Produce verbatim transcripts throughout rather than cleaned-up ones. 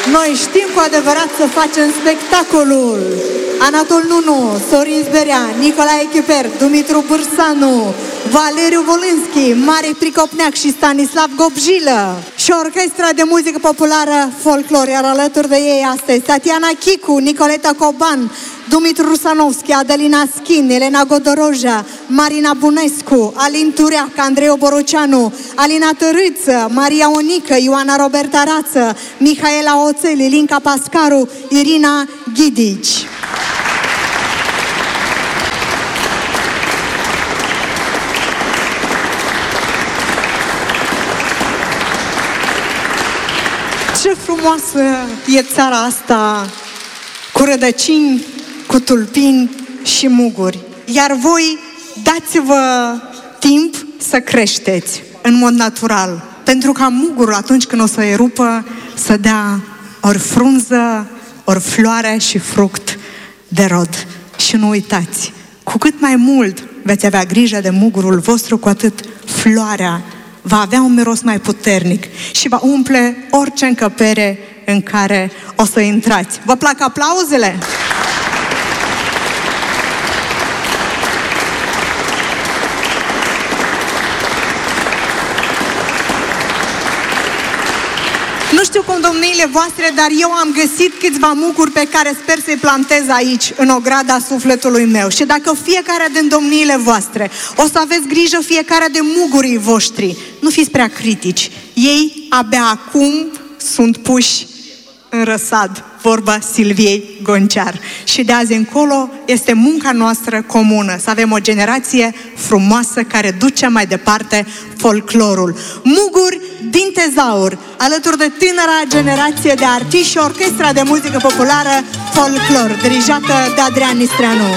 Noi știm cu adevărat să facem spectacolul. Anatol Nunu, Sorin Zberea, Nicolae Chiper, Dumitru Bârsanu, Valeriu Volânski, Mare Pricopneac și Stanislav Gobjilă și Orchestra de Muzică Populară Folclor, iar alături de ei astăzi Tatiana Chicu, Nicoleta Coban, Dumitru Rusanovski, Adelina Schin, Elena Godoroja, Marina Bunescu, Alin Tureac, Andrei Oboroceanu, Alina Tărâță, Maria Onică, Ioana Roberta Rață, Mihaela Oțel, Ilinca Pascaru, Irina Ghidici. Ce frumoasă e țara asta, cu rădăcini, cu tulpini și muguri. Iar voi dați-vă timp să creșteți în mod natural, pentru ca mugurul, atunci când o să erupă, să dea ori frunză, ori floare și fruct de rod. Și nu uitați, cu cât mai mult veți avea grijă de mugurul vostru, cu atât floarea va avea un miros mai puternic și va umple orice încăpere în care o să intrați. Vă plac aplauzele? Nu știu cum domniile voastre, dar eu am găsit câțiva muguri pe care sper să-i plantez aici, în ograda sufletului meu. Și dacă fiecare din domniile voastre o să aveți grijă fiecare de mugurii voștri, nu fiți prea critici. Ei abia acum sunt puși în răsad, vorba Silviei Gonciar. Și de azi încolo este munca noastră comună, să avem o generație frumoasă care duce mai departe folclorul. Muguri din tezaur, alături de tânăra generație de artiști și Orchestra de Muzică Populară Folclor, dirijată de Adrian Nistreanu.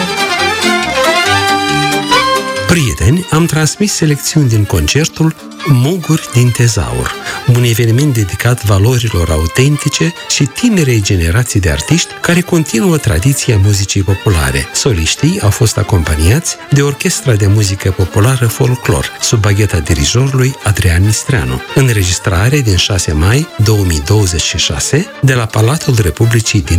Prieteni, am transmis selecțiuni din concertul Muguri din tezaur, un eveniment dedicat valorilor autentice și tinerei generații de artiști care continuă tradiția muzicii populare. Soliștii au fost acompaniați de Orchestra de Muzică Populară Folclor, sub bagheta dirijorului Adrian Nistreanu. Înregistrare din șase mai două mii douăzeci și șase de la Palatul Republicii din